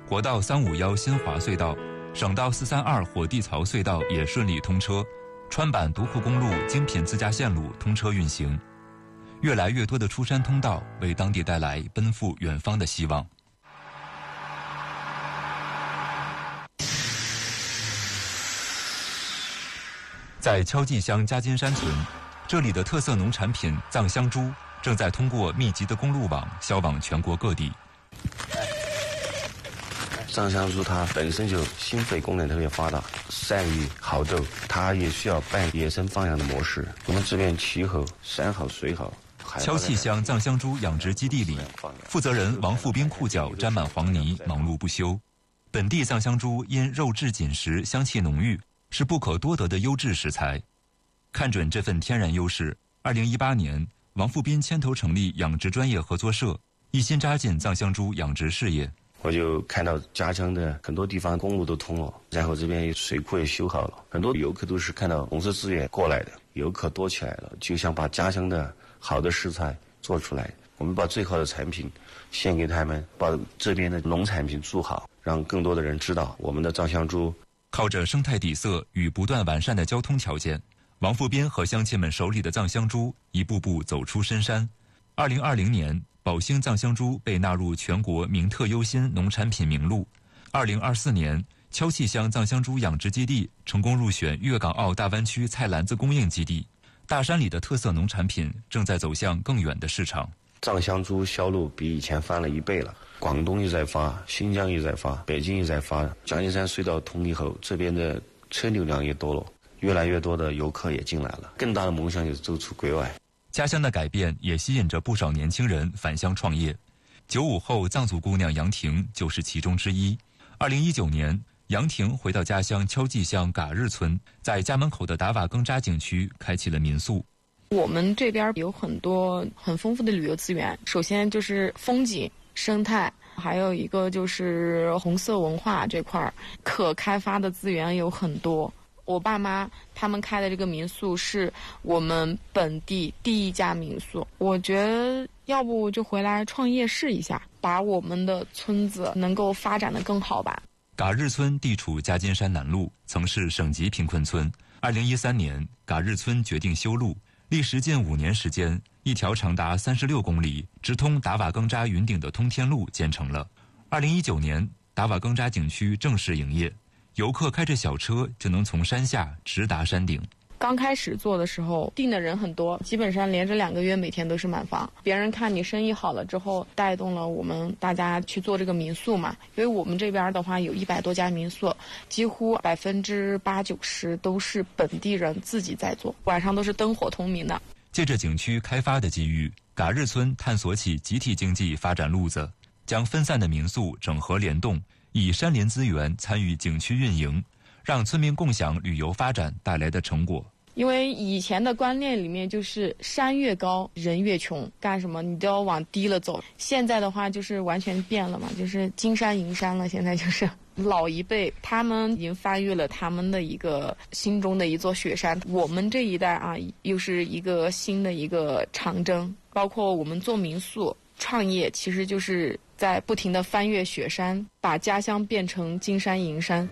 国道351新华隧道、省道432火地槽隧道也顺利通车，川版独库公路精品自驾线路通车运行。越来越多的出山通道为当地带来奔赴远方的希望。在敲记乡加金山村，这里的特色农产品藏香猪正在通过密集的公路网销往全国各地。 藏香猪它本身就心肺功能特别发达，善于好斗，它也需要半野生放养的模式。我们这边气候山好水好。 敲气乡藏香猪养殖基地里，负责人王富兵裤脚沾满黄泥，忙碌不休。本地藏香猪因肉质紧实、香气浓郁，是不可多得的优质食材。看准这份天然优势，2018年，王富斌牵头成立养殖专业合作社，一心扎进藏香猪养殖事业。 我就看到家乡的很多地方公路都通了，然后这边水库也修好了，很多游客都是看到红色资源过来的，游客多起来了，就想把家乡的好的食材做出来。我们把最好的产品献给他们，把这边的农产品做好，让更多的人知道我们的藏香猪。 靠着生态底色与不断完善的交通条件，王富斌和乡亲们手里的藏香猪一步步走出深山。2020年，宝兴藏香猪被纳入全国名特优新农产品名录。2024年，敲气乡藏香猪养殖基地成功入选粤港澳大湾区菜篮子供应基地。大山里的特色农产品正在走向更远的市场。 藏香猪销路比以前翻了1倍了，广东也在发，新疆也在发，北京也在发。嘉金山隧道通以后，这边的车流量也多了，越来越多的游客也进来了。更大的梦想就是走出国外。 家乡的改变也吸引着不少年轻人返乡创业。95后藏族姑娘杨婷就是其中之一。2019年，杨婷回到家乡敲记乡嘎日村，在家门口的达瓦更扎景区开启了民宿。 我们这边有很多很丰富的旅游资源，首先就是风景、生态，还有一个就是红色文化这块可开发的资源有很多。我爸妈他们开的这个民宿是我们本地第一家民宿，我觉得要不就回来创业试一下，把我们的村子能够发展得更好吧。 嘎日村地处嘉金山南麓，曾是省级贫困村。2013年，嘎日村决定修路，历时近5年时间，一条长达36公里、直通达瓦更扎云顶的通天路建成了。2019年，达瓦更扎景区正式营业，游客开着小车就能从山下直达山顶。 刚开始做的时候订的人很多，基本上连着2个月每天都是满房。别人看你生意好了之后，带动了我们大家去做这个民宿嘛。因为我们这边的话有100多家民宿，几乎80%-90%都是本地人自己在做，晚上都是灯火通明的。 借着景区开发的机遇，嘎日村探索起集体经济发展路子，将分散的民宿整合联动，以山林资源参与景区运营，让村民共享旅游发展带来的成果。 因为以前的观念里面就是山越高人越穷，干什么你都要往低了走。现在的话就是完全变了嘛，就是金山银山了。现在就是老一辈他们已经翻越了他们的一个心中的一座雪山，我们这一代啊又是一个新的一个长征。包括我们做民宿创业，其实就是在不停的翻越雪山，把家乡变成金山银山。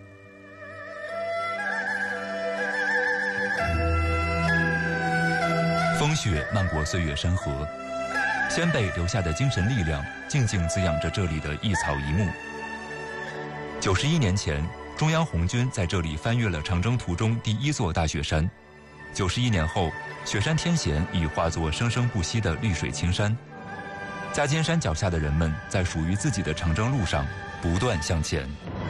风雪漫过岁月山河，先辈留下的精神力量静静滋养着这里的一草一木。91年前，中央红军在这里翻越了长征途中第1座大雪山。91年后，雪山天险已化作生生不息的绿水青山。嘉金山脚下的人们在属于自己的长征路上不断向前。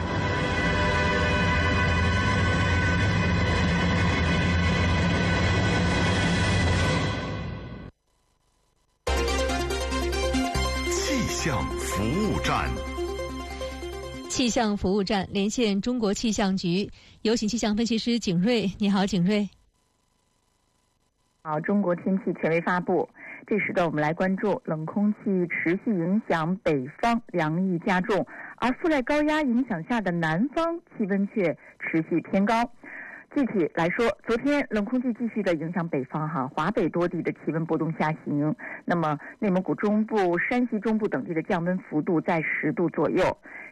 气象服务站， 气象服务站连线中国气象局，有请气象分析师景瑞。你好，景瑞。 好，中国天气权威发布。这时段我们来关注冷空气持续影响北方，凉意加重，而附在高压影响下的南方气温却持续偏高。具体来说，昨天冷空气继续的影响北方华北多地的气温波动下行，那么内蒙古中部、山西中部等地的降温幅度在10度左右。